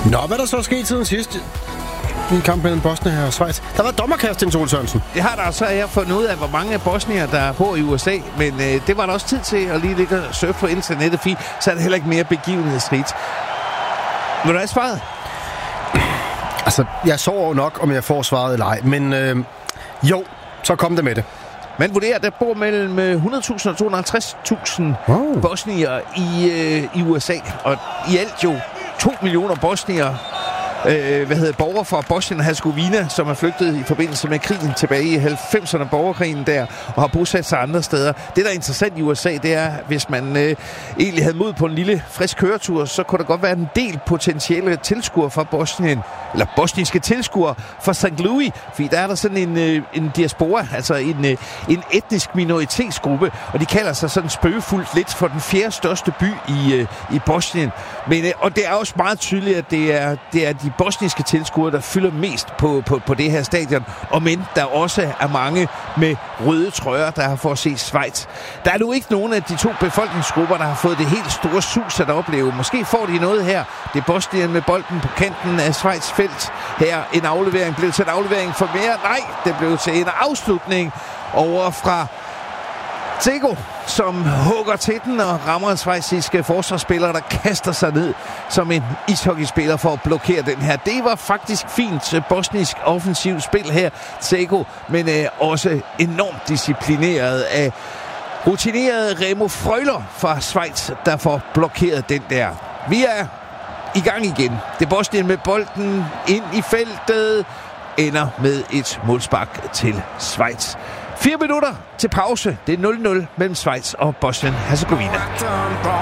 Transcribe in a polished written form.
Nå, hvad der så sket siden sidst i kampen mellem Bosnien og Schweiz? Der var dommerkast, Jens Ole Sørensen. Det har der så jeg fundet ud af, hvor mange bosnier, der bor i USA. Men det var der også tid til at lige ligge og surfe på internettet, fordi så er det heller ikke mere begivenhedsrigt. Vil du have svaret? Altså, jeg sover nok, om jeg får svaret eller ej. Men jo, så kom det med det. Man vurderer, at der bor mellem 100.000 og 250.000 bosnier i USA. Og i alt jo 2 millioner bosnier, borgere fra Bosnien og Herzegovina, som er flygtet i forbindelse med krigen tilbage i 90'erne, borgerkrigen der, og har bosat sig andre steder. Det, der er interessant i USA, det er, hvis man egentlig havde mod på en lille frisk køretur, så kunne der godt være en del potentielle tilskuere fra Bosnien, eller bosniske tilskuere fra St. Louis, fordi der er der sådan en diaspora, altså en etnisk minoritetsgruppe, og de kalder sig sådan spøgefuldt lidt for den 4. største by i Bosnien. Men, og det er også meget tydeligt, at det er de bosniske tilskuere, der fylder mest på det her stadion, og men der også er mange med røde trøjer, der har fået at se Schweiz. Der er nu ikke nogen af de to befolkningsgrupper, der har fået det helt store sus at opleve. Måske får de noget her. Det er Bosnien med bolden på kanten af Schweiz felt. Her en aflevering blev til en aflevering for mere. Nej, det blev til en afslutning over fra Tego, som hugger til den og rammer en schweizisk forsvarsspiller, der kaster sig ned som en ishockeyspiller for at blokere den her. Det var faktisk fint bosnisk offensivt spil her, Tego, men også enormt disciplineret af rutinerede Remo Freuler fra Schweiz, der får blokeret den der. Vi er i gang igen. Det er Bosnien med bolden ind i feltet, ender med et målspark til Schweiz. 4 minutter til pause. Det er 0-0 mellem Schweiz og Bosnien-Herzegovina.